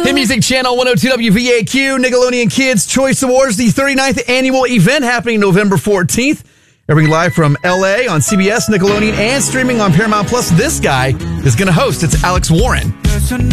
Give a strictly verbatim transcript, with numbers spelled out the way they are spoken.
Hit Music Channel one oh two W V A Q, Nickelodeon Kids Choice Awards, the thirty-ninth annual event happening November fourteenth. Everything live from L A on C B S, Nickelodeon, and streaming on Paramount Plus. This guy is going to host. It's Alex Warren.